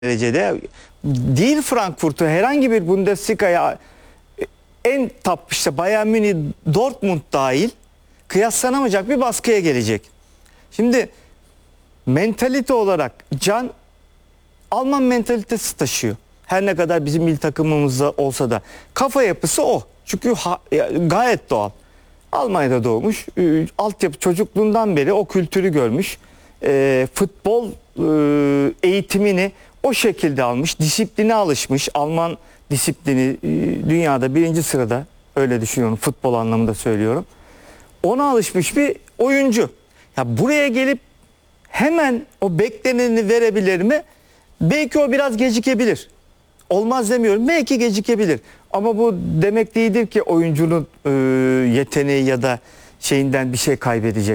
derecede değil, Frankfurt'u herhangi bir Bundesliga'ya en top işte Bayern Münih, Dortmund dahil kıyaslanamayacak bir baskıya gelecek. Şimdi mentalite olarak Can Alman mentalitesi taşıyor. Her ne kadar bizim milli takımımızda olsa da kafa yapısı o. Çünkü gayet doğal. Almanya'da doğmuş, altyapı çocukluğundan beri o kültürü görmüş. Futbol eğitimini o şekilde almış, disipline alışmış. Alman disiplini dünyada birinci sırada, öyle düşünüyorum, futbol anlamında söylüyorum. Ona alışmış bir oyuncu. Ya buraya gelip hemen o bekleneni verebilir mi? Belki o biraz gecikebilir. Olmaz demiyorum. Belki gecikebilir. Ama bu demek değildir ki oyuncunun yeteneği ya da şeyinden bir şey kaybedecek.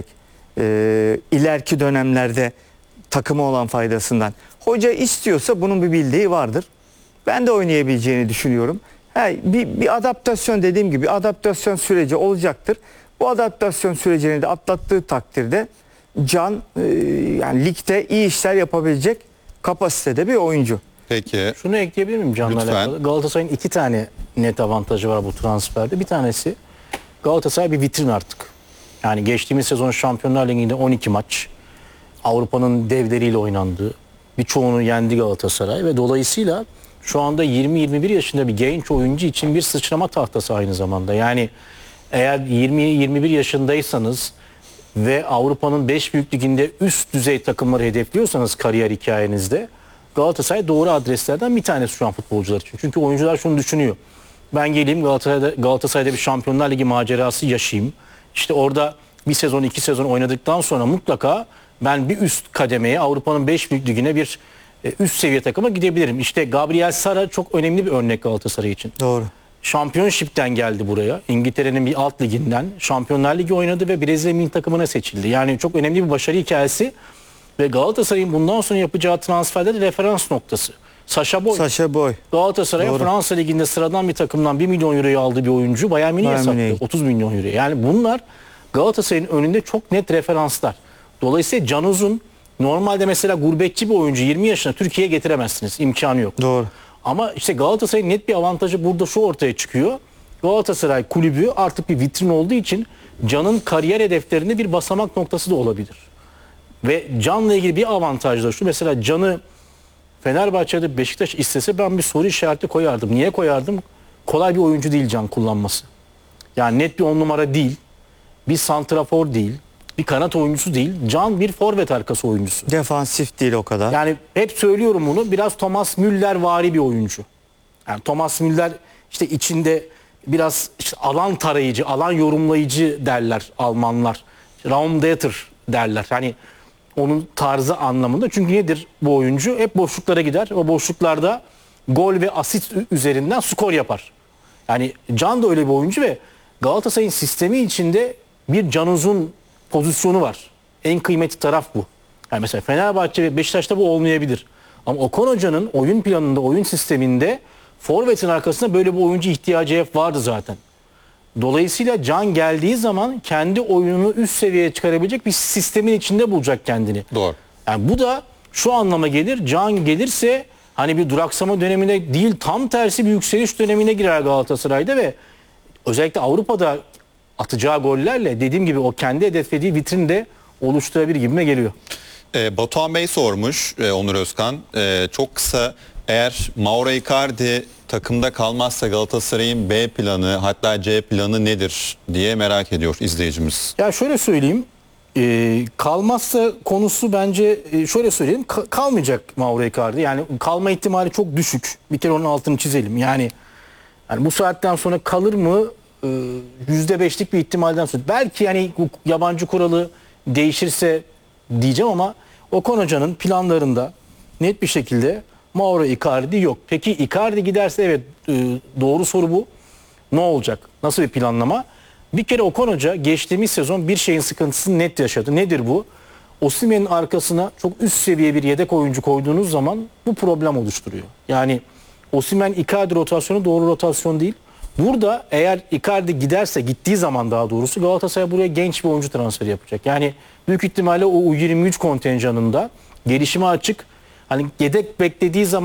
İleriki dönemlerde takıma olan faydasından. Hoca istiyorsa bunun bir bildiği vardır. Ben de oynayabileceğini düşünüyorum. Bir adaptasyon, dediğim gibi adaptasyon süreci olacaktır. Bu adaptasyon sürecini de atlattığı takdirde Can yani ligde iyi işler yapabilecek kapasitede bir oyuncu. Peki. Şunu ekleyebilir miyim Can'la Lütfen. alakalı? Galatasaray'ın 2 tane net avantajı var bu transferde. Bir tanesi, Galatasaray bir vitrin artık. Yani geçtiğimiz sezon Şampiyonlar Ligi'nde 12 maç Avrupa'nın devleriyle oynandığı, birçoğunu yendi Galatasaray ve dolayısıyla şu anda 20-21 yaşında bir genç oyuncu için bir sıçrama tahtası aynı zamanda. Yani eğer 20-21 yaşındaysanız ve Avrupa'nın 5 büyük liginde üst düzey takımları hedefliyorsanız kariyer hikayenizde, Galatasaray doğru adreslerden bir tanesi şu an futbolcular için. Çünkü oyuncular şunu düşünüyor: ben geleyim Galatasaray'da bir Şampiyonlar Ligi macerası yaşayayım. İşte orada bir sezon 2 sezon oynadıktan sonra mutlaka ben bir üst kademeye, Avrupa'nın 5 büyük ligine bir üst seviye takıma gidebilirim. İşte Gabriel Sara çok önemli bir örnek Galatasaray için. Doğru. Championship'ten geldi buraya. İngiltere'nin bir alt liginden Şampiyonlar Ligi oynadı ve Brezilya milli takımına seçildi. Yani çok önemli bir başarı hikayesi ve Galatasaray'ın bundan sonra yapacağı transferde de referans noktası. Sacha Boey. Galatasaray'a Fransa Ligi'nde sıradan bir takımdan 1 milyon euroyu aldığı bir oyuncu Bayern Münih'e sattı. 30 milyon euro. Yani bunlar Galatasaray'ın önünde çok net referanslar. Dolayısıyla Can Uzun normalde mesela gurbetçi bir oyuncu 20 yaşına Türkiye'ye getiremezsiniz. İmkanı yok. Doğru. Ama işte Galatasaray'ın net bir avantajı burada şu ortaya çıkıyor: Galatasaray kulübü artık bir vitrin olduğu için Can'ın kariyer hedeflerinde bir basamak noktası da olabilir. Ve Can'la ilgili bir avantaj da şu: mesela Can'ı Fenerbahçe'de Beşiktaş istese ben bir soru işareti koyardım. Niye koyardım? Kolay bir oyuncu değil Can kullanması. Yani net bir 10 numara değil, bir santrafor değil, bir kanat oyuncusu değil. Can bir forvet arkası oyuncusu. Defansif değil o kadar. Yani hep söylüyorum bunu, biraz Thomas Müller vari bir oyuncu. Yani Thomas Müller işte içinde biraz işte alan tarayıcı, alan yorumlayıcı derler Almanlar. Raumdeuter derler. Hani onun tarzı anlamında. Çünkü nedir bu oyuncu? Hep boşluklara gider. O boşluklarda gol ve asist üzerinden skor yapar. Yani Can da öyle bir oyuncu ve Galatasaray'ın sistemi içinde bir Can Uzun pozisyonu var. En kıymetli taraf bu. Yani mesela Fenerbahçe ve Beşiktaş'ta bu olmayabilir. Ama Okan Hoca'nın oyun planında, oyun sisteminde forvetin arkasında böyle bir oyuncu ihtiyacı hep vardı zaten. Dolayısıyla Can geldiği zaman kendi oyununu üst seviyeye çıkarabilecek bir sistemin içinde bulacak kendini. Doğru. Yani bu da şu anlama gelir: Can gelirse hani bir duraksama dönemine değil, tam tersi bir yükseliş dönemine girer Galatasaray'da ve özellikle Avrupa'da atacağı gollerle dediğim gibi o kendi hedeflediği vitrinde oluşturabilir gibime geliyor. Batuhan Bey sormuş, Onur Özkan. Çok kısa, eğer Mauro Icardi takımda kalmazsa Galatasaray'ın B planı, hatta C planı nedir diye merak ediyor izleyicimiz. Ya şöyle söyleyeyim, kalmazsa konusu bence şöyle söyleyeyim, kalmayacak Mauro Icardi. Yani kalma ihtimali çok düşük. Bir kere onun altını çizelim. Yani bu saatten sonra kalır mı? %5'lik bir ihtimalden sonra. Belki yani yabancı kuralı değişirse diyeceğim ama Okan Hoca'nın planlarında net bir şekilde Mauro Icardi yok. Peki Icardi giderse, evet, doğru soru bu. Ne olacak? Nasıl bir planlama? Bir kere Okan Hoca geçtiğimiz sezon bir şeyin sıkıntısını net yaşadı. Nedir bu? Osimhen'in arkasına çok üst seviye bir yedek oyuncu koyduğunuz zaman bu problem oluşturuyor. Yani Osimhen Icardi rotasyonu doğru rotasyon değil. Burada eğer Icardi giderse, gittiği zaman daha doğrusu, Galatasaray buraya genç bir oyuncu transferi yapacak. Yani büyük ihtimalle o U23 kontenjanında gelişime açık, Hani yedek beklediği zaman